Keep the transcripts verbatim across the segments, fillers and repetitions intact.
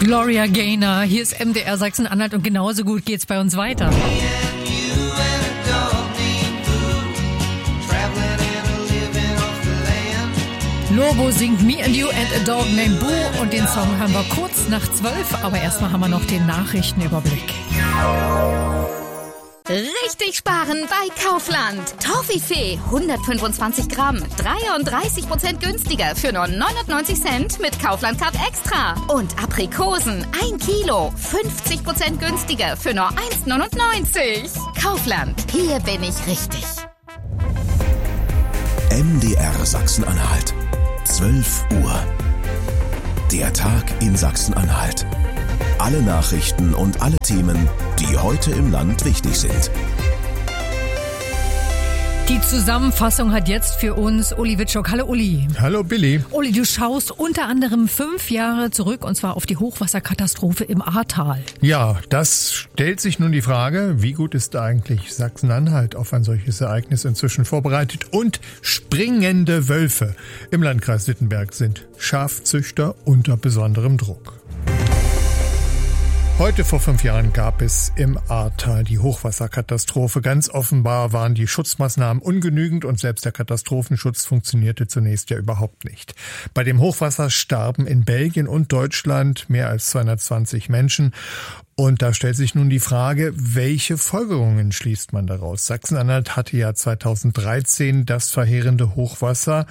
Gloria Gaynor, hier ist M D R Sachsen-Anhalt und genauso gut geht's bei uns weiter. Lobo singt Me and You and a Dog Named Boo und den Song haben wir kurz nach zwölf, aber erstmal haben wir noch den Nachrichtenüberblick. Richtig sparen bei Kaufland. Toffifee hundertfünfundzwanzig Gramm, dreiunddreißig Prozent günstiger für nur neunundneunzig Cent mit Kaufland Card Extra. Und Aprikosen ein Kilo, fünfzig Prozent günstiger für nur eins neunundneunzig. Kaufland, hier bin ich richtig. M D R Sachsen-Anhalt, zwölf Uhr. Der Tag in Sachsen-Anhalt. Alle Nachrichten und alle Themen, die heute im Land wichtig sind. Die Zusammenfassung hat jetzt für uns Uli Witschok. Hallo Uli. Hallo Billy. Uli, du schaust unter anderem fünf Jahre zurück und zwar auf die Hochwasserkatastrophe im Ahrtal. Ja, das stellt sich nun die Frage, wie gut ist eigentlich Sachsen-Anhalt auf ein solches Ereignis inzwischen vorbereitet? Und springende Wölfe im Landkreis Wittenberg sind Schafzüchter unter besonderem Druck. Heute vor fünf Jahren gab es im Ahrtal die Hochwasserkatastrophe. Ganz offenbar waren die Schutzmaßnahmen ungenügend und selbst der Katastrophenschutz funktionierte zunächst ja überhaupt nicht. Bei dem Hochwasser starben in Belgien und Deutschland mehr als zweihundertzwanzig Menschen. Und da stellt sich nun die Frage, welche Folgerungen schließt man daraus? Sachsen-Anhalt hatte ja zweitausenddreizehn das verheerende Hochwasser.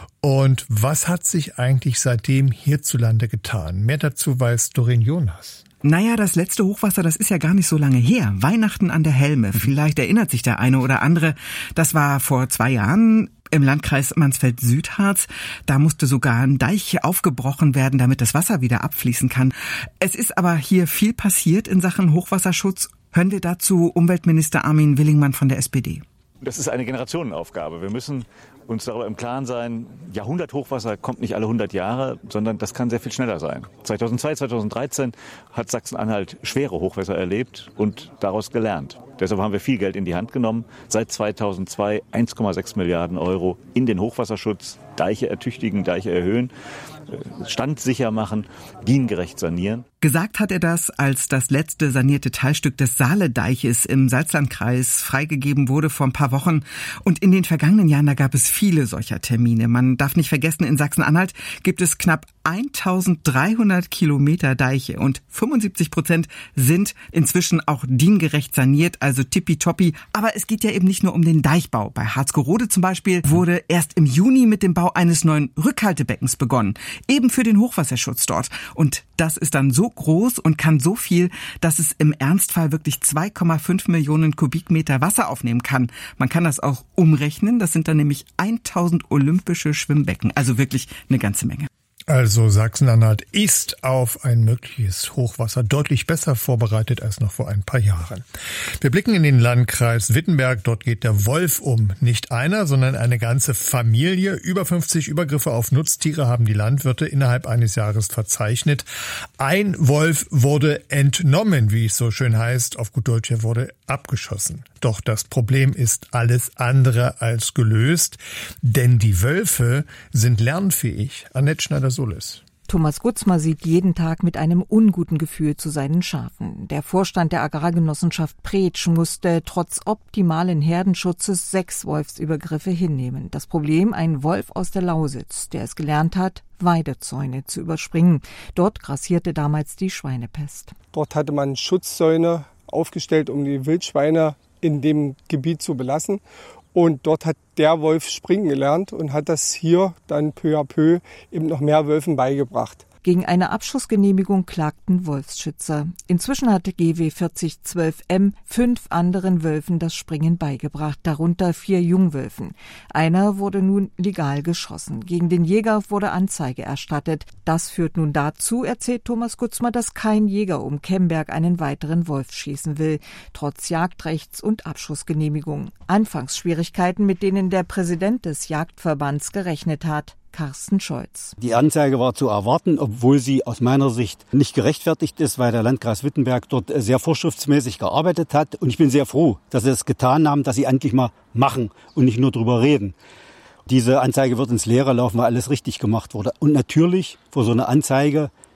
Und was hat sich eigentlich seitdem hierzulande getan? Mehr dazu weiß Doreen Jonas. Naja, das letzte Hochwasser, das ist ja gar nicht so lange her. Weihnachten an der Helme. Vielleicht erinnert sich der eine oder andere. Das war vor zwei Jahren im Landkreis Mansfeld-Südharz. Da musste sogar ein Deich aufgebrochen werden, damit das Wasser wieder abfließen kann. Es ist aber hier viel passiert in Sachen Hochwasserschutz. Hören wir dazu Umweltminister Armin Willingmann von der S P D. Das ist eine Generationenaufgabe. Wir müssen uns darüber im Klaren sein, Jahrhunderthochwasser kommt nicht alle hundert Jahre, sondern das kann sehr viel schneller sein. zweitausendzwei, zweitausenddreizehn hat Sachsen-Anhalt schwere Hochwasser erlebt und daraus gelernt. Deshalb haben wir viel Geld in die Hand genommen. Seit zweitausendzwei eins Komma sechs Milliarden Euro in den Hochwasserschutz, Deiche ertüchtigen, Deiche erhöhen, standsicher machen, diengerecht sanieren. Gesagt hat er das, als das letzte sanierte Teilstück des Saale-Deiches im Salzlandkreis freigegeben wurde vor ein paar Wochen. Und in den vergangenen Jahren, da gab es viele solcher Termine. Man darf nicht vergessen, in Sachsen-Anhalt gibt es knapp eintausenddreihundert Kilometer Deiche und fünfundsiebzig Prozent sind inzwischen auch diengerecht saniert, also tippitoppi. Aber es geht ja eben nicht nur um den Deichbau. Bei Harzgerode zum Beispiel wurde erst im Juni mit dem Bau eines neuen Rückhaltebeckens begonnen. Eben für den Hochwasserschutz dort. Und das ist dann so groß und kann so viel, dass es im Ernstfall wirklich zwei Komma fünf Millionen Kubikmeter Wasser aufnehmen kann. Man kann das auch umrechnen. Das sind dann nämlich tausend olympische Schwimmbecken. Also wirklich eine ganze Menge. Also Sachsen-Anhalt ist auf ein mögliches Hochwasser deutlich besser vorbereitet als noch vor ein paar Jahren. Wir blicken in den Landkreis Wittenberg. Dort geht der Wolf um. Nicht einer, sondern eine ganze Familie. Über fünfzig Übergriffe auf Nutztiere haben die Landwirte innerhalb eines Jahres verzeichnet. Ein Wolf wurde entnommen, wie es so schön heißt. Auf gut Deutsch, er wurde abgeschossen. Doch das Problem ist alles andere als gelöst, denn die Wölfe sind lernfähig. Annette Schneider-Solis. Thomas Gutzmer sieht jeden Tag mit einem unguten Gefühl zu seinen Schafen. Der Vorstand der Agrargenossenschaft Pretsch musste trotz optimalen Herdenschutzes sechs Wolfsübergriffe hinnehmen. Das Problem, ein Wolf aus der Lausitz, der es gelernt hat, Weidezäune zu überspringen. Dort grassierte damals die Schweinepest. Dort hatte man Schutzzäune aufgestellt, um die Wildschweine in dem Gebiet zu belassen. Und dort hat der Wolf springen gelernt und hat das hier dann peu à peu eben noch mehr Wölfen beigebracht. Gegen eine Abschussgenehmigung klagten Wolfsschützer. Inzwischen hatte G W vierzig zwölf M fünf anderen Wölfen das Springen beigebracht, darunter vier Jungwölfen. Einer wurde nun legal geschossen. Gegen den Jäger wurde Anzeige erstattet. Das führt nun dazu, erzählt Thomas Gutzmer, dass kein Jäger um Kemberg einen weiteren Wolf schießen will, trotz Jagdrechts- und Abschussgenehmigung. Anfangsschwierigkeiten, mit denen der Präsident des Jagdverbands gerechnet hat. Carsten Scholz. Die Anzeige war zu erwarten, obwohl sie aus meiner Sicht nicht gerechtfertigt ist, weil der Landkreis Wittenberg dort sehr vorschriftsmäßig gearbeitet hat. Und ich bin sehr froh, dass sie es getan haben, dass sie endlich mal machen und nicht nur drüber reden. Diese Anzeige wird ins Leere laufen, weil alles richtig gemacht wurde. Und natürlich, vor so einer Anzeige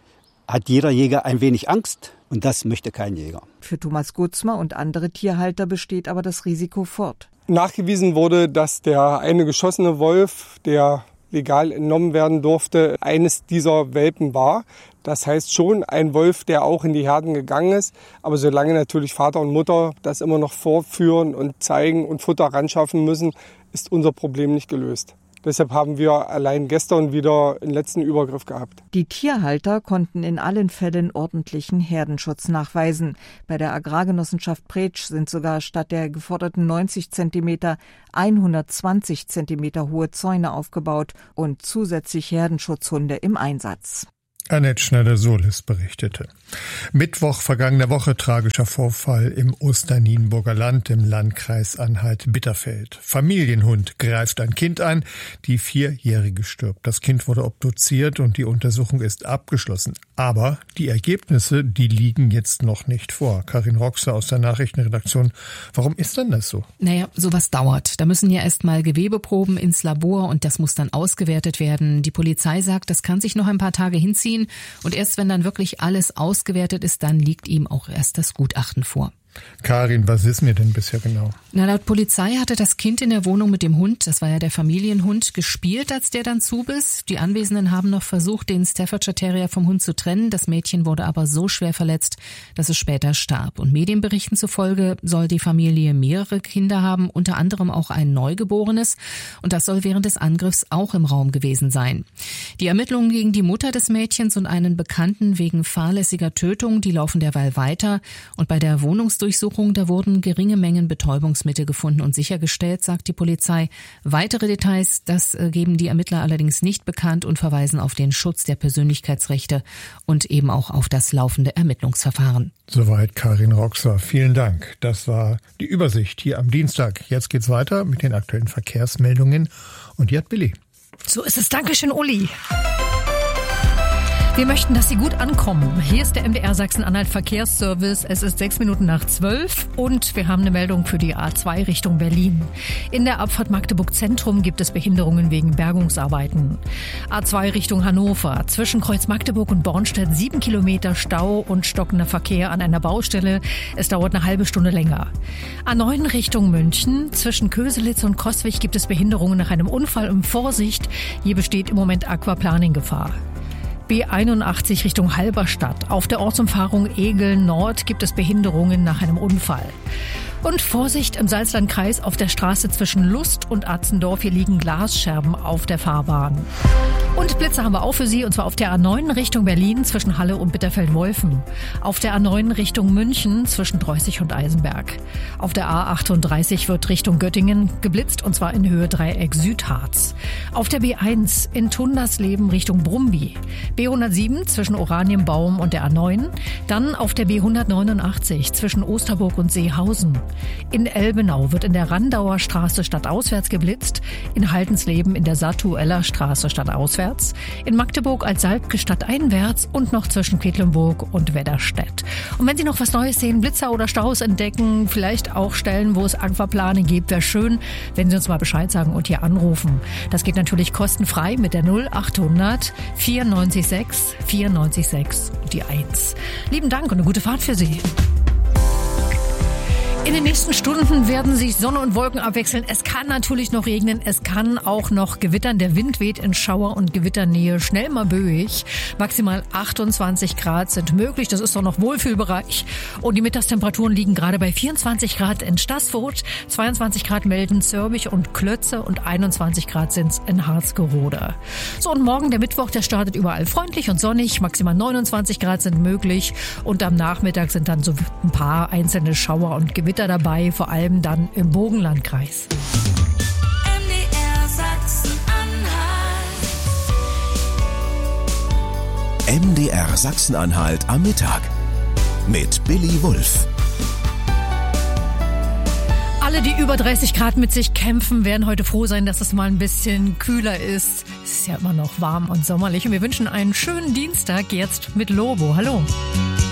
hat jeder Jäger ein wenig Angst und das möchte kein Jäger. Für Thomas Gutzmer und andere Tierhalter besteht aber das Risiko fort. Nachgewiesen wurde, dass der eine geschossene Wolf, der legal entnommen werden durfte, eines dieser Welpen war. Das heißt schon ein Wolf, der auch in die Herden gegangen ist. Aber solange natürlich Vater und Mutter das immer noch vorführen und zeigen und Futter ranschaffen müssen, ist unser Problem nicht gelöst. Deshalb haben wir allein gestern wieder einen letzten Übergriff gehabt. Die Tierhalter konnten in allen Fällen ordentlichen Herdenschutz nachweisen. Bei der Agrargenossenschaft Pretsch sind sogar statt der geforderten neunzig Zentimeter hundertzwanzig Zentimeter hohe Zäune aufgebaut und zusätzlich Herdenschutzhunde im Einsatz. Annette Schneider-Solis berichtete. Mittwoch vergangener Woche tragischer Vorfall im Osternienburger Land im Landkreis Anhalt-Bitterfeld. Familienhund greift ein Kind an, die Vierjährige stirbt. Das Kind wurde obduziert und die Untersuchung ist abgeschlossen. Aber die Ergebnisse, die liegen jetzt noch nicht vor. Karin Roxer aus der Nachrichtenredaktion. Warum ist denn das so? Naja, sowas dauert. Da müssen ja erst mal Gewebeproben ins Labor und das muss dann ausgewertet werden. Die Polizei sagt, das kann sich noch ein paar Tage hinziehen. Und erst wenn dann wirklich alles ausgewertet ist, dann liegt ihm auch erst das Gutachten vor. Karin, was wissen wir denn bisher genau? Na, laut Polizei hatte das Kind in der Wohnung mit dem Hund, das war ja der Familienhund, gespielt, als der dann zubiss. Die Anwesenden haben noch versucht, den Staffordshire Terrier vom Hund zu trennen. Das Mädchen wurde aber so schwer verletzt, dass es später starb. Und Medienberichten zufolge soll die Familie mehrere Kinder haben, unter anderem auch ein Neugeborenes. Und das soll während des Angriffs auch im Raum gewesen sein. Die Ermittlungen gegen die Mutter des Mädchens und einen Bekannten wegen fahrlässiger Tötung, die laufen derweil weiter. Und bei der Wohnungsdurchsuchung Durchsuchung, da wurden geringe Mengen Betäubungsmittel gefunden und sichergestellt, sagt die Polizei. Weitere Details, das geben die Ermittler allerdings nicht bekannt und verweisen auf den Schutz der Persönlichkeitsrechte und eben auch auf das laufende Ermittlungsverfahren. Soweit Karin Roxer. Vielen Dank. Das war die Übersicht hier am Dienstag. Jetzt geht's weiter mit den aktuellen Verkehrsmeldungen und hier hat Billy. So ist es. Dankeschön, Uli. Wir möchten, dass Sie gut ankommen. Hier ist der M D R Sachsen-Anhalt Verkehrsservice. Es ist sechs Minuten nach zwölf und wir haben eine Meldung für die A zwei Richtung Berlin. In der Abfahrt Magdeburg Zentrum gibt es Behinderungen wegen Bergungsarbeiten. A zwei Richtung Hannover. Zwischen Kreuz Magdeburg und Bornstedt sieben Kilometer Stau und stockender Verkehr an einer Baustelle. Es dauert eine halbe Stunde länger. A neun Richtung München. Zwischen Köselitz und Coswig gibt es Behinderungen nach einem Unfall und Vorsicht. Hier besteht im Moment Aquaplaning-Gefahr. B einundachtzig Richtung Halberstadt. Auf der Ortsumfahrung Egeln Nord gibt es Behinderungen nach einem Unfall. Und Vorsicht im Salzlandkreis auf der Straße zwischen Lust und Atzendorf. Hier liegen Glasscherben auf der Fahrbahn. Und Blitze haben wir auch für Sie, und zwar auf der A neun Richtung Berlin zwischen Halle und Bitterfeld-Wolfen. Auf der A neun Richtung München zwischen Dreußig und Eisenberg. Auf der A achtunddreißig wird Richtung Göttingen geblitzt, und zwar in Höhe Dreieck Südharz. Auf der B eins in Tundersleben Richtung Brumby. B hundertsieben zwischen Oranienbaum und der A neun. Dann auf der B hundertneunundachtzig zwischen Osterburg und Seehausen. In Elbenau wird in der Randauer Straße stadtauswärts geblitzt. In Haltensleben in der Satueller Straße stadtauswärts. In Magdeburg als Salbke stadteinwärts und noch zwischen Quedlinburg und Wedderstedt. Und wenn Sie noch was Neues sehen, Blitzer oder Staus entdecken, vielleicht auch Stellen, wo es Aquaplaning gibt, wäre schön, wenn Sie uns mal Bescheid sagen und hier anrufen. Das geht natürlich kostenfrei mit der null achthundert vierundneunzig sechs vierundneunzig sechs und die eins. Lieben Dank und eine gute Fahrt für Sie. In den nächsten Stunden werden sich Sonne und Wolken abwechseln. Es kann natürlich noch regnen, es kann auch noch gewittern. Der Wind weht in Schauer- und Gewitternähe schnell mal böig. Maximal achtundzwanzig Grad sind möglich, das ist doch noch Wohlfühlbereich. Und die Mittagstemperaturen liegen gerade bei vierundzwanzig Grad in Stassfurt, zweiundzwanzig Grad melden Zörbich und Klötze und einundzwanzig Grad sind's in Harzgerode. So, und morgen der Mittwoch, der startet überall freundlich und sonnig. Maximal neunundzwanzig Grad sind möglich und am Nachmittag sind dann so ein paar einzelne Schauer und Gewitter dabei, vor allem dann im Burgenlandkreis. M D R Sachsen-Anhalt. M D R Sachsen-Anhalt am Mittag mit Billy Wulff. Alle, die über dreißig Grad mit sich kämpfen, werden heute froh sein, dass es mal ein bisschen kühler ist. Es ist ja immer noch warm und sommerlich und wir wünschen einen schönen Dienstag jetzt mit Lobo. Hallo.